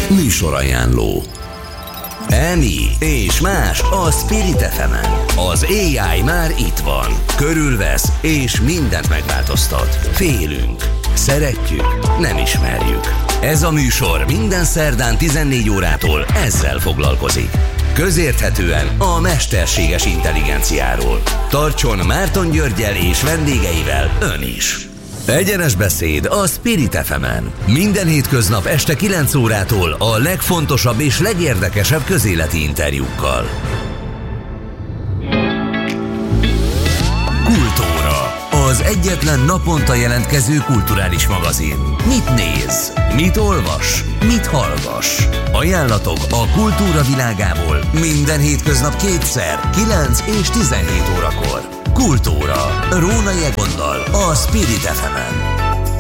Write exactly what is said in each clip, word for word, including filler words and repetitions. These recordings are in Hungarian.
Műsorajánló. Emi és más a Spirit ef emen. Az á i már itt van. Körülvesz és mindent megváltoztat. Félünk. Szeretjük. Nem ismerjük. Ez a műsor minden szerdán tizennégy órától ezzel foglalkozik. Közérthetően a mesterséges intelligenciáról. Tartson Márton Györggyel és vendégeivel ön is. Egyenes beszéd a Spirit ef emen. Minden hétköznap este kilenc órától a legfontosabb és legérdekesebb közéleti interjúkkal. Kultúra. Az egyetlen naponta jelentkező kulturális magazin. Mit néz? Mit olvas? Mit hallgass? Ajánlatok a kultúra világából minden hétköznap kétszer, kilenc és tizenhét órakor. Kultúra. Rónai Egonnal a Spirit ef emen.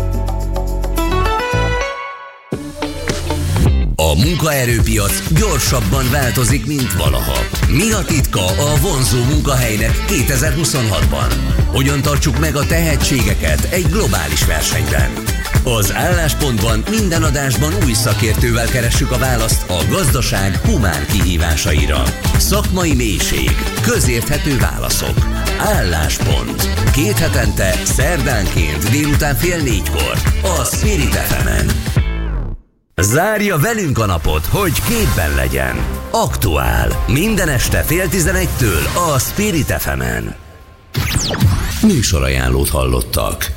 A munkaerőpiac gyorsabban változik, mint valaha. Mi a titka a vonzó munkahelynek kétezer-huszonhatban? Hogyan tartsuk meg a tehetségeket egy globális versenyben? Az Álláspontban minden adásban új szakértővel keressük a választ a gazdaság humán kihívásaira. Szakmai mélység, közérthető válaszok. Álláspont. Két hetente, szerdánként délután fél négykor a Spirit ef emen. Zárja velünk a napot, hogy képben legyen. Aktuál. Minden este fél tizenegytől a Spirit ef emen. Műsorajánlót hallottak.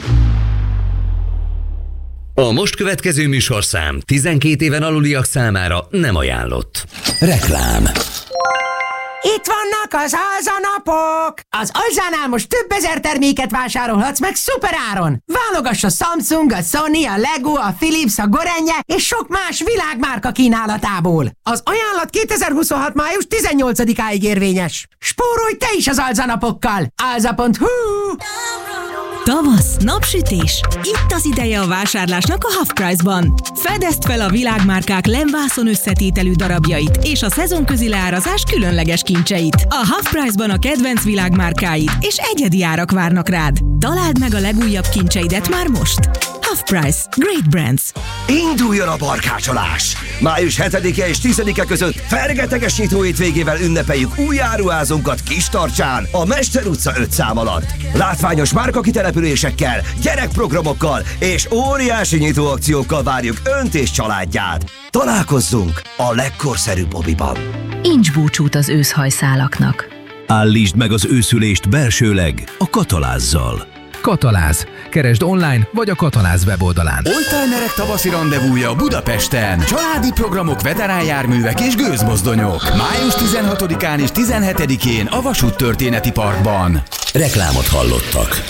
A most következő műsorszám tizenkét éven aluliak számára nem ajánlott. Reklám. Itt vannak az alzanapok! Az Alzánál most több ezer terméket vásárolhatsz meg szuperáron! Válogass a Samsung, a Sony, a Lego, a Philips, a Gorenje és sok más világmárka kínálatából. Az ajánlat kétezer-huszonhat. május tizennyolcadikáig érvényes. Spórolj te is az alzanapokkal! alza pont hu. Tavasz, napsütés. Itt az ideje a vásárlásnak a Half Price-ban. Fedezd fel a világmárkák lemvászon összetételű darabjait és a szezonközi leárazás különleges kincseit. A Half Price-ban a kedvenc világmárkáid és egyedi árak várnak rád. Találd meg a legújabb kincseidet már most. Half Price. Great Brands. Induljon a barkácsolás! május hetedike és tizedike között fergeteges nyitó hétvégével ünnepeljük új áruházunkat Kistarcsán, a Mester utca öt szám alatt. Látványos márkakitelepülésekkel, gyerekprogramokkal és óriási nyitóakciókkal várjuk önt és családját. Találkozzunk a legkorszerűbb mobiban. Nincs búcsút az őszhajszálaknak. Állítsd meg az őszülést belsőleg a Katalázzal. Kataláz. Keresd online vagy a Kataláz weboldalán. Oldtimerek tavaszi rendezvúja Budapesten. Családi programok, veteránjárművek és gőzmozdonyok. május tizenhatodikán és tizenhetedikén a Vasúttörténeti Parkban. Reklámot hallottak.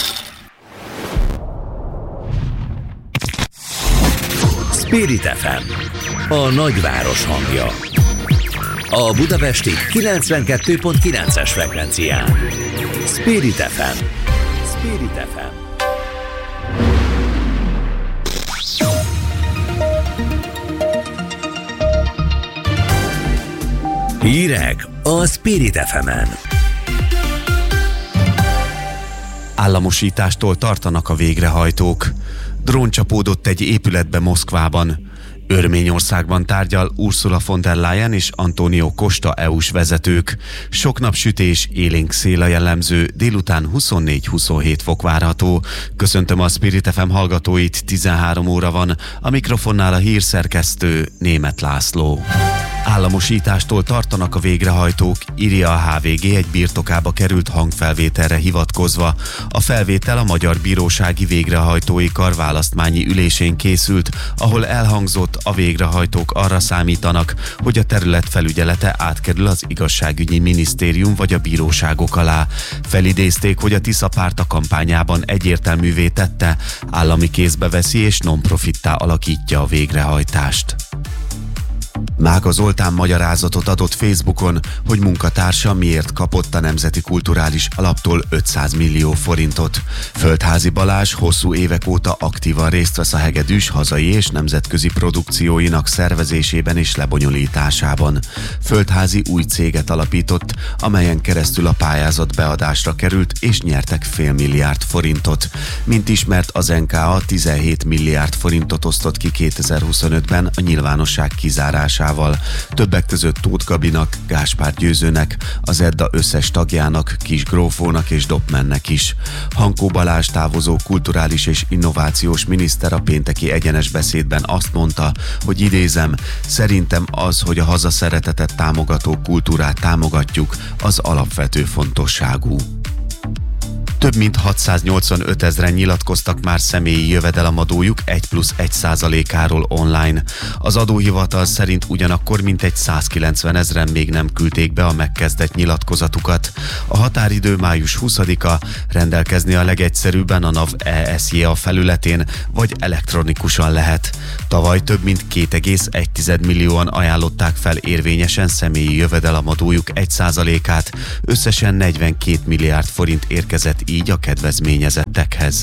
Spirit ef em. A nagyváros hangja. A budapesti kilencvenkettő pont kilences frekvencián. Spirit ef em. Spirit ef em. Hírek a Spirit ef emen. Államosítástól tartanak a végrehajtók. Drón csapódott egy épületbe Moszkvában. Örményországban tárgyal Ursula von der Leyen és Antonio Costa é u-s vezetők. Sok napsütés, élénk szél a jellemző, délután huszonnégy-huszonhét fok várható. Köszöntöm a Spirit ef em hallgatóit, tizenhárom óra van, a mikrofonnál a hírszerkesztő Németh László. Államosítástól tartanak a végrehajtók, írja a há vé gé egy birtokába került hangfelvételre hivatkozva. A felvétel a Magyar Bírósági Végrehajtói Kar választmányi ülésén készült, ahol elhangzott, a végrehajtók arra számítanak, hogy a terület felügyelete átkerül az igazságügyi minisztérium vagy a bíróságok alá. Felidézték, hogy a Tisza párt a kampányában egyértelművé tette, állami kézbe veszi és non-profittá alakítja a végrehajtást. Mága Zoltán magyarázatot adott Facebookon, hogy munkatársa miért kapott a Nemzeti Kulturális Alaptól ötszáz millió forintot. Földházi Balázs hosszú évek óta aktívan részt vesz a hegedűs hazai és nemzetközi produkcióinak szervezésében és lebonyolításában. Földházi új céget alapított, amelyen keresztül a pályázat beadásra került és nyertek fél milliárd forintot. Mint ismert, az en ká á tizenhét milliárd forintot osztott ki kétezer-huszonötben a nyilvánosság kizárásával. Többek között Tóth Gabinak, Gáspár Győzőnek, az Edda összes tagjának, Kis Grófónak és Doppmannek is. Hankó Balázs távozó kulturális és innovációs miniszter a pénteki egyenes beszédben azt mondta, hogy idézem, szerintem az, hogy a hazaszeretetet támogató kultúrát támogatjuk, az alapvető fontosságú. Több mint hatszáznyolcvanöt ezren nyilatkoztak már személyi jövedelemadójuk egy plusz egy százalékáról online. Az adóhivatal szerint ugyanakkor mintegy százkilencven ezren még nem küldték be a megkezdett nyilatkozatukat. A határidő május huszadika, rendelkezni a legegyszerűbben a NAV E S J A felületén, vagy elektronikusan lehet. Tavaly több mint két egész egy millióan ajánlották fel érvényesen személyi jövedelemadójuk egy százalékát, összesen negyvenkét milliárd forint érkezett így a kedvezményezettekhez.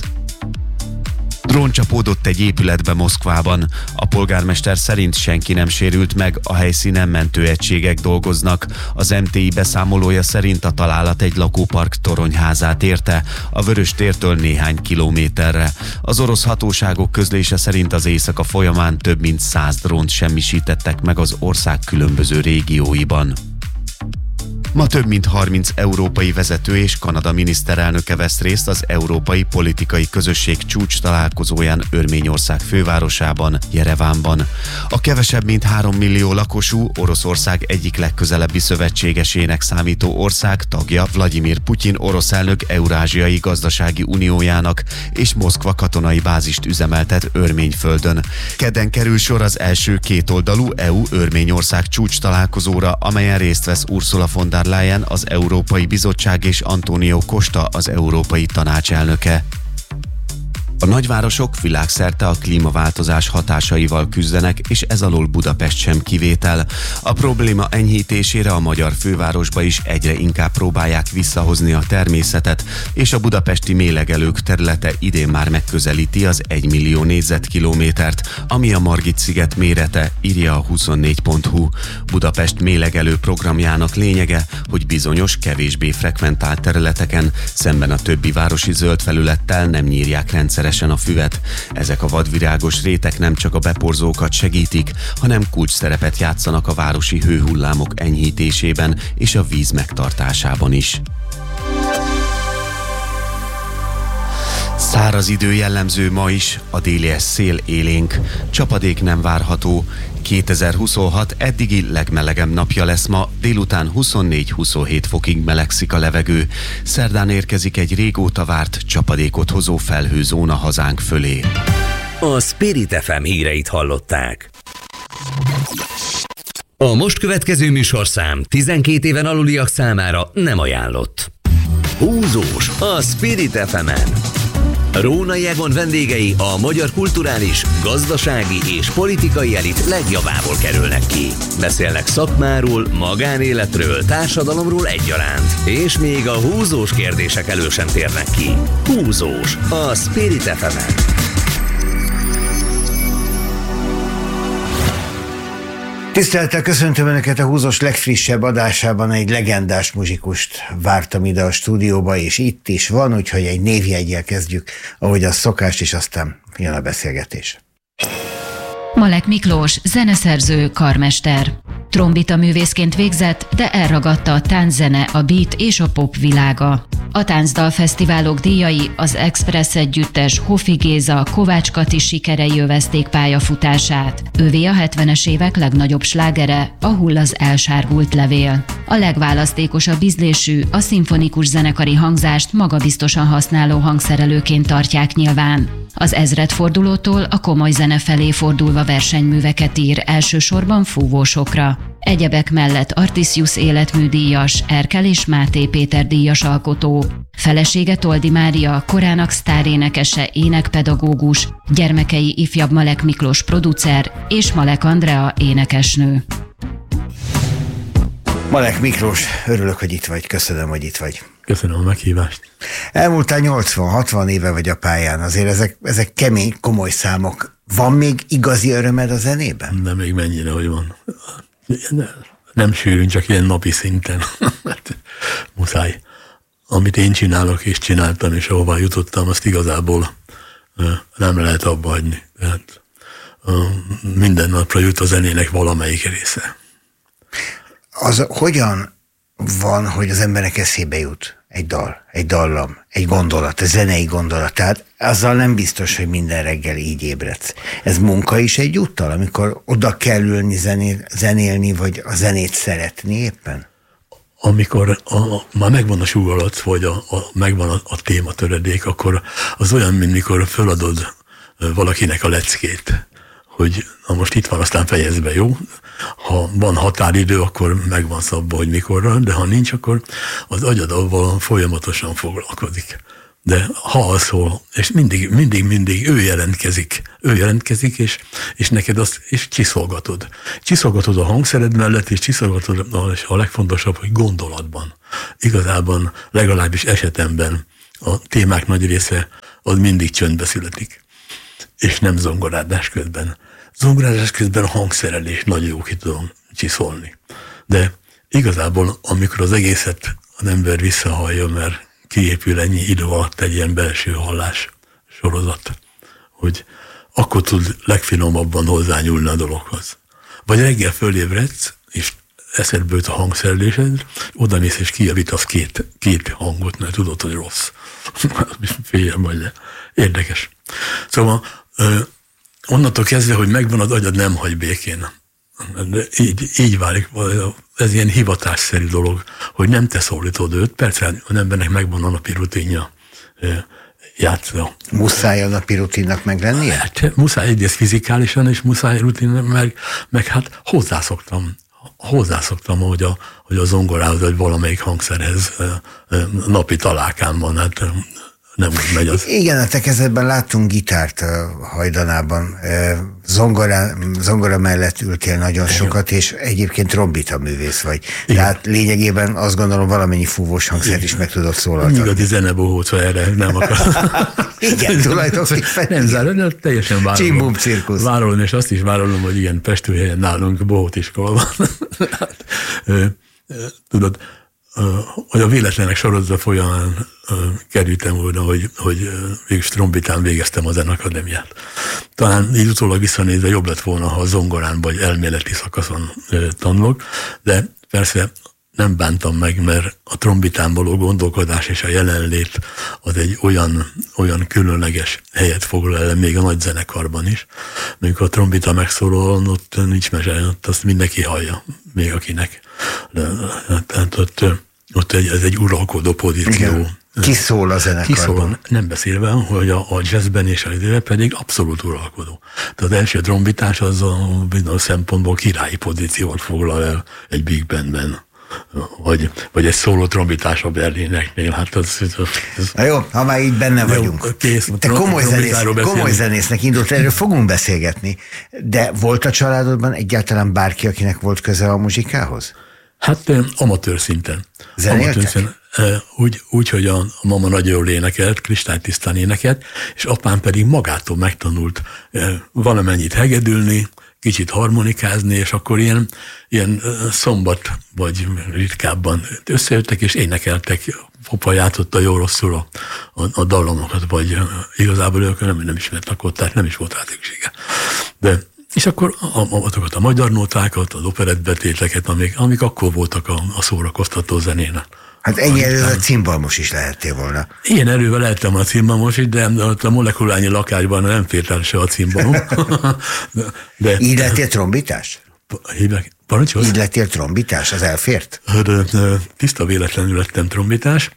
Drón csapódott egy épületbe Moszkvában. A polgármester szerint senki nem sérült meg, a helyszínen mentőegységek dolgoznak. Az em té i beszámolója szerint a találat egy lakópark toronyházát érte, a Vöröstértől néhány kilométerre. Az orosz hatóságok közlése szerint az éjszaka folyamán több mint száz drónt semmisítettek meg az ország különböző régióiban. Ma több mint harminc európai vezető és Kanada miniszterelnöke vesz részt az Európai Politikai Közösség csúcs találkozóján Örményország fővárosában, Jerevánban. A kevesebb mint három millió lakosú Oroszország egyik legközelebbi szövetségesének számító ország tagja Vladimir Putyin orosz elnök Eurázsiai Gazdasági Uniójának és Moszkva katonai bázist üzemeltet Örményföldön. Kedden kerül sor az első kétoldalú é u-Örményország csúcs találkozóra, amelyen részt vesz Ursula von der Leyen, az Európai Bizottság és Antonio Costa, az Európai Tanács elnöke. A nagyvárosok világszerte a klímaváltozás hatásaival küzdenek, és ez alól Budapest sem kivétel. A probléma enyhítésére a magyar fővárosba is egyre inkább próbálják visszahozni a természetet, és a budapesti mélegelők területe idén már megközelíti az egymillió négyzetkilométert, ami a Margit-sziget mérete, írja a huszonnégy pont hu. Budapest mélegelő programjának lényege, hogy bizonyos, kevésbé frekventált területeken, szemben a többi városi zöld felülettel nem nyírják rendszeresen a füvet. Ezek a vadvirágos rétek nem csak a beporzókat segítik, hanem kulcs szerepet játszanak a városi hőhullámok enyhítésében és a víz megtartásában is. Száraz idő jellemző ma is, a déli szél élénk, csapadék nem várható. kétezer-huszonhat eddigi legmelegebb napja lesz ma, délután huszonnégy-huszonhét fokig melegszik a levegő. Szerdán érkezik egy régóta várt csapadékot hozó felhőzóna hazánk fölé. A Spirit ef em híreit hallották. A most következő műsorszám tizenkét éven aluliak számára nem ajánlott. Húzós a Spirit ef emen. Rónai Egon vendégei a magyar kulturális, gazdasági és politikai elit legjavából kerülnek ki. Beszélnek szakmáról, magánéletről, társadalomról egyaránt, és még a húzós kérdések elő sem térnek ki. Húzós a Spirit ef emen. Tisztelettel köszöntöm Önöket, a Húzós legfrissebb adásában egy legendás muzsikust vártam ide a stúdióba, és itt is van, úgyhogy egy névjeggyel kezdjük, ahogy az szokás, és aztán jön a beszélgetés. Malek Miklós, zeneszerző, karmester. Trombita művészként végzett, de elragadta a tánczene, a beat és a pop világa. A táncdalfesztiválok díjai, az Express együttes, Hofi Géza, Kovács Kati sikerei övezték pályafutását. Ővé a hetvenes évek legnagyobb slágere, a Hull az elsárgult levél. A legválasztékosabb ízlésű, a szimfonikus zenekari hangzást magabiztosan használó hangszerelőként tartják nyilván. Az ezredfordulótól a komoly zene felé fordulva versenyműveket ír, elsősorban fúvósokra. Egyebek mellett Artisius életműdíjas, Erkel és Máté Péter díjas alkotó. Felesége Toldi Mária, korának sztárénekese, énekpedagógus, gyermekei ifjabb Malek Miklós producer és Malek Andrea énekesnő. Malek Miklós, örülök, hogy itt vagy, köszönöm, hogy itt vagy. Köszönöm a meghívást. Elmúltál nyolcvan-hatvan éve vagy a pályán, azért ezek, ezek kemény, komoly számok. Van még igazi örömed a zenében? De még mennyire, hogy van. Nem sűrűn, csak ilyen napi szinten. Muszáj. Amit én csinálok és csináltam, és ahová jutottam, azt igazából nem lehet abba hagyni. Tehát minden napra jut a zenének valamelyik része. Az hogyan van, hogy az embernek eszébe jut egy dal, egy dallam, egy gondolat, egy zenei gondolat? Tehát azzal nem biztos, hogy minden reggel így ébredsz. Ez munka is egyúttal, amikor oda kell ülni zenél, zenélni, vagy a zenét szeretni éppen? Amikor a, a, már megvan a súgalat, vagy a, a, megvan a, a tématöredék, akkor az olyan, mint mikor föladod valakinek a leckét, hogy na most itt van, aztán fejezd be, jó? Ha van határidő, akkor megvan szabva, hogy mikorra, de ha nincs, akkor az agyad avval folyamatosan foglalkozik. De ha az szól, és mindig, mindig, mindig ő jelentkezik, ő jelentkezik, és, és neked azt, és csiszolgatod. Csiszolgatod a hangszered mellett, és csiszolgatod, és a legfontosabb, hogy gondolatban. Igazában, legalábbis esetemben a témák nagy része az mindig csöndbe születik, és nem zongorádás közben. Zongorázás közben a hangszerelés nagyon jó ki tudom csiszolni. De igazából, amikor az egészet az ember visszahallja, mert kiépül ennyi idő alatt egy ilyen belső hallás sorozat, hogy akkor tud legfinomabban hozzányúlni a dologhoz. Vagy reggel fölébredsz, és eszedbe jut a hangszerelésed, oda mész és kijavítasz két, két hangot, mert tudod, hogy rossz. Féljem vagy, de érdekes. Szóval onnantól kezdve, hogy megvan az agyad, nem hagy békén. De így, így válik, ez ilyen hivatásszerű dolog, hogy nem te szólítod őt, persze az embernek megvan a napi rutinja, játszva. Muszáj a napi rutinnak meg lennie? Hát, muszáj egyrészt fizikálisan, és muszáj rutinnak, meg, meg hát hozzászoktam, hozzászoktam, hogy a, hogy a zongorához, vagy valamelyik hangszerhez napi találkám van, hát nem úgy megy az. Igen, a te kezedben láttunk gitárt a hajdanában. Zongora, zongora mellett ültél nagyon sokat, és egyébként trombita művész vagy. Igen. Tehát lényegében azt gondolom valamennyi fúvós hangszert is meg tudod szólaltatni. Igazi zenebohóca erre nem akar. Igen, tulajdonképpen. Nem zárom, de teljesen vállalom. Csimbum cirkusz. Vállalom, és azt is vállalom, hogy igen, Pestőhelyen nálunk bohót iskola van. Tudod, hogy a véletlenek sorozata folyamán kerültem volna, hogy, hogy végülis trombitán végeztem a zenakadémiát. Talán így utólag visszanézve jobb lett volna, ha a zongorán vagy elméleti szakaszon tanulok, de persze nem bántam meg, mert a trombitán való gondolkodás és a jelenlét az egy olyan, olyan különleges helyet foglal el, még a nagy zenekarban is. Amikor a trombita megszólal, ott nincs mese, ott azt mindenki hallja, még akinek. Tehát ott, ott egy, ez egy uralkodó pozíció. Igen. Ki szól a zenekarban? Ki szól, nem beszélve, hogy a, a jazzben és a időben pedig abszolút uralkodó. Tehát az első trombitás az a, a szempontból királyi pozíciót foglal el egy big bandben. Vagy, vagy egy szóló trombitás a Berlineknél. Hát az, az, az... Na jó, ha már így benne vagyunk. Jó, kész, te komoly, zenész, komoly zenésznek indult, erről fogunk beszélgetni. De volt a családodban egyáltalán bárki, akinek volt köze a muzsikához? Hát amatőr szinten. Zenéltek? Amatőr szinten. Úgy, úgy, hogy a, a mama nagyon jól énekelt, kristálytisztán énekelt, és apám pedig magától megtanult valamennyit hegedülni, kicsit harmonikázni, és akkor ilyen, ilyen szombat, vagy ritkábban összejöttek, és énekeltek, papa játszotta jó rosszul a, a, a dallamokat, vagy igazából ők nem, nem ismert akkor, tehát nem is volt rá szüksége. De és akkor azokat a, a magyar nótákat, az operettbetéteket, amik, amik akkor voltak a, a szórakoztató zenén. Hát ennyi erővel cimbalmos is lehettél volna. Ilyen erővel lehettem a cimbalmos is, de a molekulányi lakásban nem fért el se a cimbalom. De, így lettél trombitás? Parancsolsz? Így lettél trombitás? Az elfért? De, de, tiszta véletlenül lettem trombitás.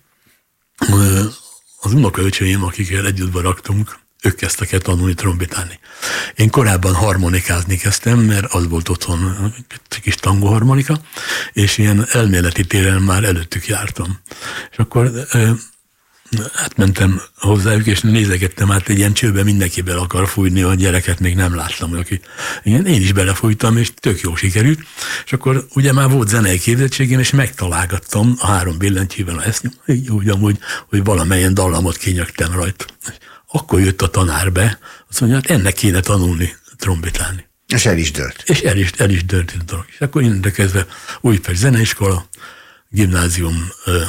Az unokaöcseim, akikkel együtt raktunk, ők kezdtek el tanulni trombitálni. Én korábban harmonikázni kezdtem, mert az volt otthon egy kis tangóharmonika, és ilyen elméleti téren már előttük jártam. És akkor átmentem hozzájuk, és nézegettem át, egy ilyen csőbe mindenki bele akar fújni, a gyereket még nem láttam. Aki, igen, én is belefújtam, és tök jó sikerült. És akkor ugye már volt zenei képzettségem, és megtalálgattam a három billentyűvel ezt, úgy amúgy, hogy valamelyen dallamot kinyögtem rajta. Akkor jött a tanár be, azt mondja, hát ennek kéne tanulni trombitálni. És el is dőlt. És el is, el is dőlt a dolog. És akkor innentől kezdve Újpest zeneiskola, gimnázium,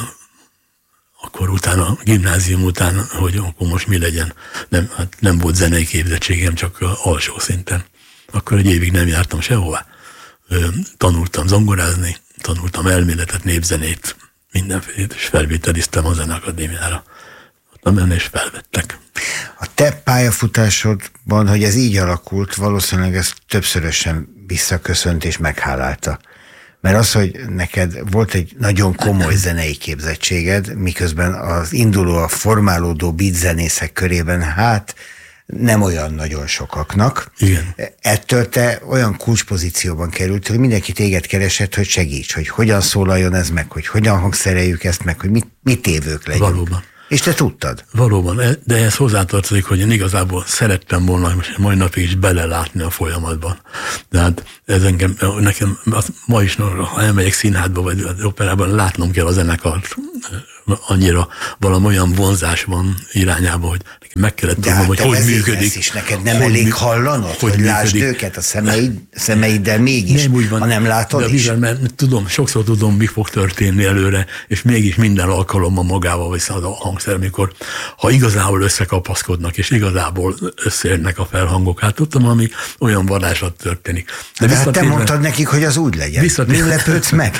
akkor utána, gimnázium után, hogy akkor most mi legyen. Nem, hát nem volt zenei képzettségem, csak alsó szinten. Akkor egy évig nem jártam sehová. Tanultam zongorázni, tanultam elméletet, népzenét, mindenfélét, és felvételiztem a Zeneakadémiára. Ott nem és felvettek. A te pályafutásodban, hogy ez így alakult, valószínűleg ez többszörösen visszaköszönt és meghálálta. Mert az, hogy neked volt egy nagyon komoly zenei képzettséged, miközben az induló, a formálódó beat zenészek körében, hát nem olyan nagyon sokaknak. Igen. Ettől te olyan kulcspozícióban került, hogy mindenki téged keresett, hogy segíts, hogy hogyan szólaljon ez meg, hogy hogyan hangszereljük ezt meg, hogy mit, mit évők legyünk. Valóban. És te tudtad? Valóban, de ez hozzátartozik, hogy én igazából szerettem volna most mai napig is belelátni a folyamatban. De hát ez engem, nekem ma is, ha elmegyek színházba vagy operában, látnom kell a zenekart. Annyira valami olyan vonzás van irányába, hogy nekem meg kellett tudnom, hogy hogy működik. Is neked nem elég mű, hallanod, hogy, hogy lásd őket a szemeid, szemeiddel mégis, nem úgy van, ha nem látod de is? Bizony, mert tudom, sokszor tudom, mi fog történni előre, és mégis minden alkalommal magával viszi a hangszer, amikor ha igazából összekapaszkodnak, és igazából összeérnek a felhangok, hát tudtam, ami olyan varázslat történik. De, de hát te mondtad nekik, hogy az úgy legyen. Mi lepődsz meg?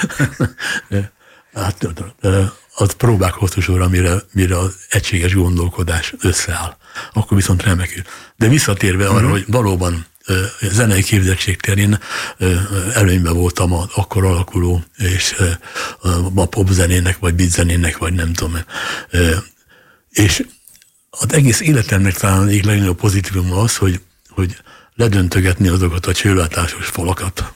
Hát az próbák hosszú sorra, mire, mire az egységes gondolkodás összeáll. Akkor viszont remekül. De visszatérve arra, uh-huh. hogy valóban ö, zenei képzettség terén ö, előnyben voltam az akkor alakuló, és ö, a popzenének, vagy beatzenének, vagy nem tudom. Ö, és az egész életemnek talán egyik legnagyobb pozitívum az, hogy, hogy ledöntögetni azokat a csőlátásos falakat,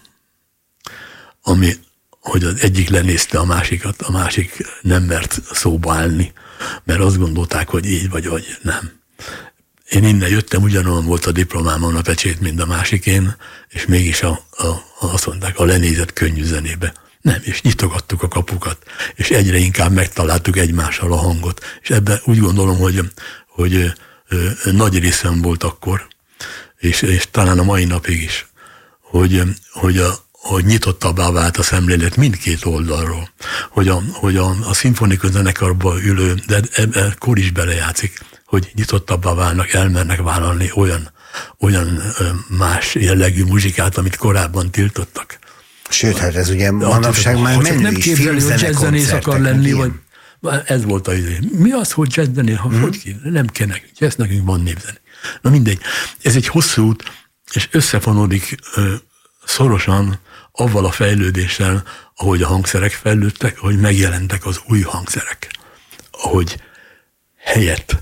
ami hogy az egyik lenézte a másikat, a másik nem mert szóba állni, mert azt gondolták, hogy így vagy, vagy nem. Én innen jöttem, ugyanolyan volt a diplomámon a pecsét, mint a másikén, és mégis a, a, azt mondták, a lenézett könnyű zenébe. Nem, és nyitogattuk a kapukat, és egyre inkább megtaláltuk egymással a hangot. És ebben úgy gondolom, hogy, hogy ö, ö, nagy részem volt akkor, és, és talán a mai napig is, hogy, hogy a hogy nyitottabbá vált a szemlélet mindkét oldalról, hogy a, hogy a, a szimfonikus zenekarban ülő, de ebben kor is belejátszik, hogy nyitottabbá válnak, elmernek vállalni olyan, olyan más jellegű muzsikát, amit korábban tiltottak. Sőt, hát ez ugye manapság már menő nem is, képzelni, hogy jazzzenész akar lenni, vagy ez volt az idő. Mi az, hogy jazzzenész? Ha, hmm. Hogy képzelni? Nem kell nekünk, jazz nekünk van népzeni. Na mindegy, ez egy hosszú út, és összefonódik ö, szorosan avval a fejlődéssel, ahogy a hangszerek fejlődtek, ahogy megjelentek az új hangszerek, ahogy helyet,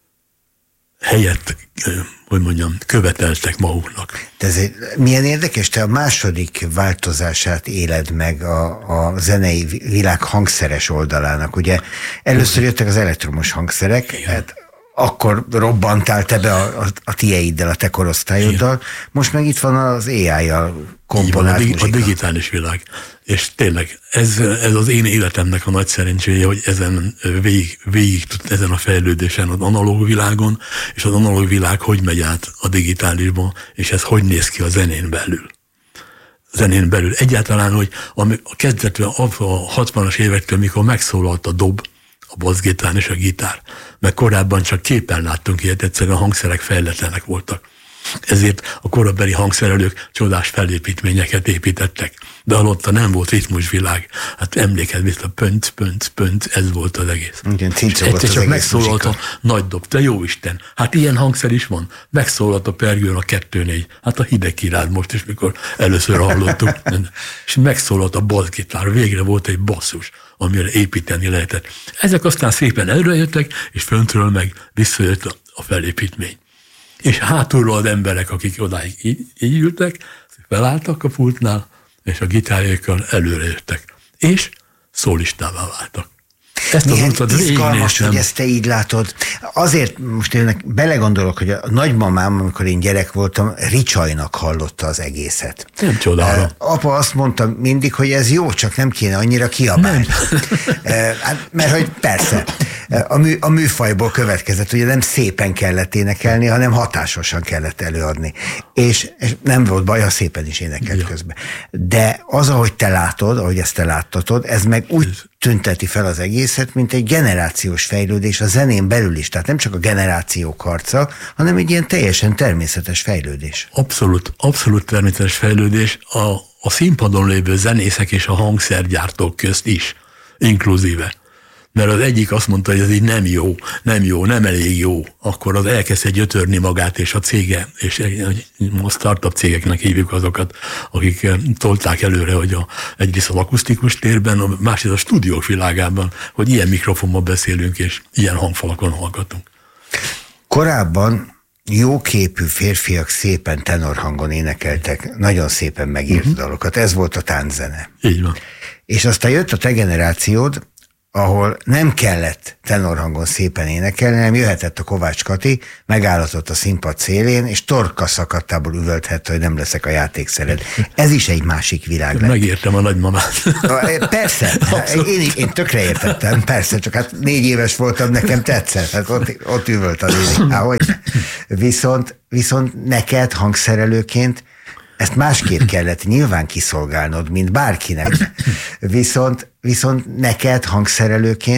helyet, hogy mondjam, követeltek maguknak. De ez egy, milyen érdekes, te a második változását éled meg a, a zenei világ hangszeres oldalának. Ugye először jöttek az elektromos hangszerek, hát akkor robbantál te be a, a, a tieiddel, a te korosztályoddal, igen. Most meg itt van az á í-jal komponált van, a, muzsika. A digitális világ. És tényleg ez, ez az én életemnek a nagy szerencséje, hogy ezen végig, végig ezen a fejlődésen az analóg világon, és az analóg világ hogy megy át a digitálisba, és ez hogy néz ki a zenén belül. Zenén belül. Egyáltalán, hogy a kezdetben a hatvanas évektől, mikor megszólalt a dob, a basszgitár és a gitár, mert korábban csak képen láttunk ilyet, egyszerűen a hangszerek fejletlenek voltak. Ezért a korabeli hangszerelők csodás felépítményeket építettek, de alatta nem volt ritmusvilág. Hát emlékezz vissza, pönt, pönt, pönt, ez volt az egész. Igen, egyszer csak megszólalt a nagy dob, te jó Isten, hát ilyen hangszer is van. Megszólalt a pergőn a kettő négy, hát a hideg király most is, mikor először hallottuk. És megszólalt a basszgitár, végre volt egy basszus, amire építeni lehetett. Ezek aztán szépen előrejöttek, és föntről meg visszajött a felépítmény. És hátulról az emberek, akik odáig így, így ültek, felálltak a pultnál, és a gitárjaikkal előre jöttek. És szólistává váltak. Ezt milyen az izgalmas, hogy ezt te így látod. Azért most én belegondolok, hogy a nagymamám, amikor én gyerek voltam, Ricsajnak hallotta az egészet. Nem csodára. Apa azt mondta mindig, hogy ez jó, csak nem kéne annyira kiabálni. Hát, mert hogy persze, a, mű, a műfajból következett, ugye nem szépen kellett énekelni, hanem hatásosan kellett előadni. És, és nem volt baj, ha szépen is énekelt ja. közben. De az, ahogy te látod, ahogy ezt te láttatod, ez meg úgy tünteti fel az egészet, mint egy generációs fejlődés a zenén belül is. Tehát nem csak a generációk harca, hanem egy ilyen teljesen természetes fejlődés. Abszolút, abszolút természetes fejlődés a, a színpadon lévő zenészek és a hangszergyártók közt is, inkluzíve. Mert az egyik azt mondta, hogy ez így nem jó, nem jó, nem elég jó, akkor az elkezdte gyötörni magát, és a cége, és a startup cégeknek hívjuk azokat, akik tolták előre, hogy a, egyrészt az akusztikus térben, a másrészt a stúdiók világában, hogy ilyen mikrofonban beszélünk, és ilyen hangfalakon hallgatunk. Korábban jóképű férfiak szépen tenorhangon énekeltek, nagyon szépen megírt uh-huh. dalokat. Ez volt a tánczene. Így van. És aztán jött a te generációd, ahol nem kellett tenorhangon szépen énekelni, hanem jöhetett a Kovács Kati, megállhatott a színpad szélén, és torka szakadtából üvölthette, hogy nem leszek a játékszered. Ez is egy másik világ. Megértem a nagymamát. Persze, én, én tökre értettem, persze, csak hát négy éves voltam, nekem tetszett, hát ott, ott üvölt a néni. Viszont, viszont neked hangszerelőként ezt másképp kellett nyilván kiszolgálnod, mint bárkinek. Viszont, viszont neked hangszerelőként